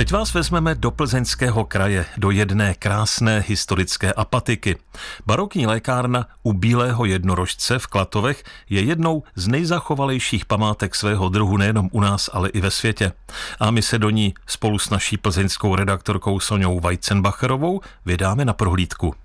Teď vás vezmeme do Plzeňského kraje, do jedné krásné historické apatiky. Barokní lékárna u Bílého jednorožce v Klatovech je jednou z nejzachovalejších památek svého druhu nejenom u nás, ale i ve světě. A my se do ní spolu s naší plzeňskou redaktorkou Soňou Weizenbacherovou vydáme na prohlídku.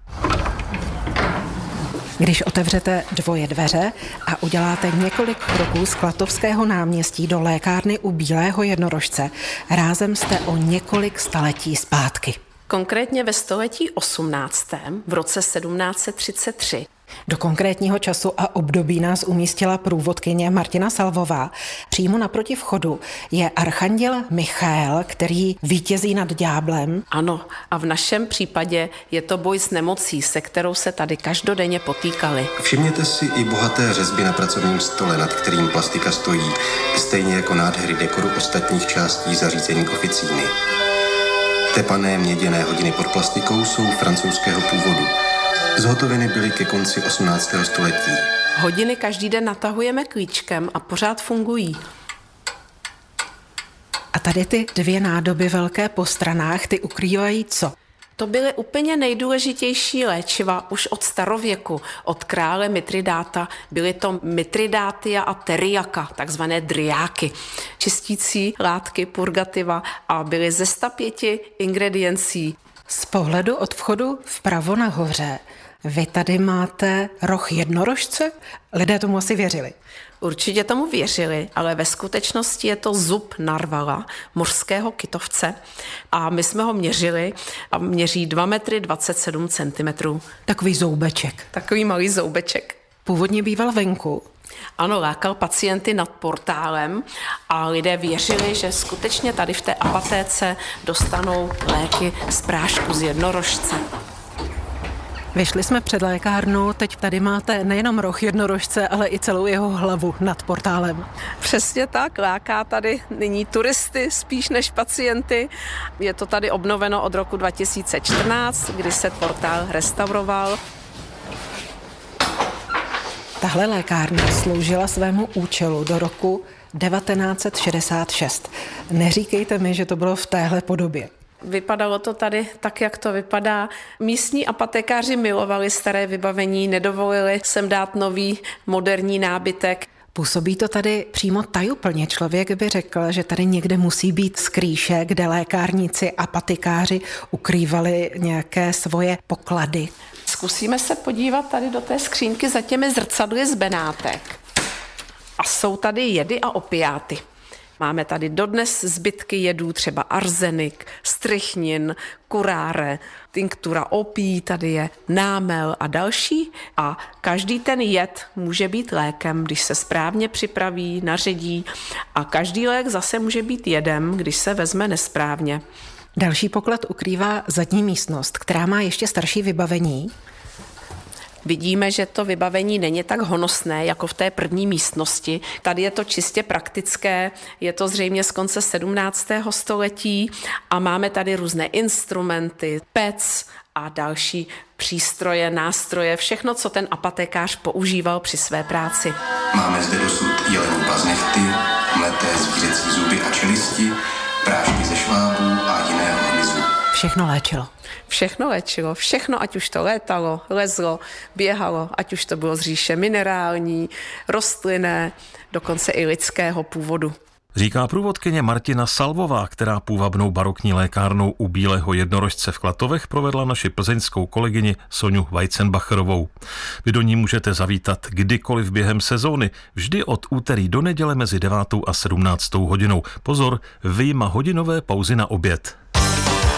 Když otevřete dvoje dveře a uděláte několik kroků z Klatovského náměstí do lékárny u Bílého jednorožce, rázem jste o několik staletí zpátky. Konkrétně ve století 18. v roce 1733. Do konkrétního času a období nás umístila průvodkyně Martina Salvová. Přímo naproti vchodu je archanděl Michael, který vítězí nad ďáblem. Ano, a v našem případě je to boj s nemocí, se kterou se tady každodenně potýkali. Všimněte si i bohaté řezby na pracovním stole, nad kterým plastika stojí, stejně jako nádhery dekoru ostatních částí zařízení oficíny. Tepané měděné hodiny pod plastikou jsou francouzského původu. Zhotoveny byly ke konci 18. století. Hodiny každý den natahujeme klíčkem a pořád fungují. A tady ty dvě nádoby velké po stranách, ty ukrývají co? To byly úplně nejdůležitější léčiva už od starověku, od krále Mitridáta. Byly to Mitridátia a teriaka, takzvané driáky, čistící látky, purgativa a byly ze 105 ingrediencí. Z pohledu od vchodu vpravo nahoře vy tady máte roh jednorožce? Lidé tomu asi věřili. Určitě tomu věřili, ale ve skutečnosti je to zub narvala, mořského kytovce. A my jsme ho měřili a měří 2,27 cm. Takový zoubeček. Takový malý zoubeček. Původně býval venku. Ano, lákal pacienty nad portálem a lidé věřili, že skutečně tady v té apatéce dostanou léky z prášku z jednorožce. Vyšli jsme před lékárnu, teď tady máte nejenom roh jednorožce, ale i celou jeho hlavu nad portálem. Přesně tak, láká tady nyní turisty spíš než pacienty. Je to tady obnoveno od roku 2014, kdy se portál restauroval. Tahle lékárna sloužila svému účelu do roku 1966. Neříkejte mi, že to bylo v téhle podobě. Vypadalo to tady tak, jak to vypadá. Místní apotekáři milovali staré vybavení, nedovolili sem dát nový moderní nábytek. Působí to tady přímo tajuplně. Člověk by řekl, že tady někde musí být skrýše, kde lékárníci a apotekáři ukrývali nějaké svoje poklady. Zkusíme se podívat tady do té skřínky za těmi zrcadly z Benátek. A jsou tady jedy a opiáty. Máme tady dodnes zbytky jedů, třeba arzenik, strychnin, kuráre, tinktura opí, tady je námel a další. A každý ten jed může být lékem, když se správně připraví, naředí. A každý lék zase může být jedem, když se vezme nesprávně. Další poklad ukrývá zadní místnost, která má ještě starší vybavení. Vidíme, že to vybavení není tak honosné jako v té první místnosti. Tady je to čistě praktické, je to zřejmě z konce 17. století a máme tady různé instrumenty, pec a další přístroje, nástroje, všechno, co ten apotekář používal při své práci. Máme zde dosud jelení baznechty, mleté zvířecí zuby a čelisti, prášky ze švábů a jiného hmyzu. Všechno léčilo. Všechno léčilo, všechno, ať už to létalo, lezlo, běhalo, ať už to bylo z říše minerální, rostlinné, dokonce i lidského původu. Říká průvodkyně Martina Salvová, která půvabnou barokní lékárnou u Bílého jednorožce v Klatovech provedla naši plzeňskou kolegyni Soňu Weizenbacherovou. Vy do ní můžete zavítat kdykoliv během sezóny, vždy od úterý do neděle mezi 9. a 17. hodinou. Pozor, vyjma hodinové pauzy na oběd.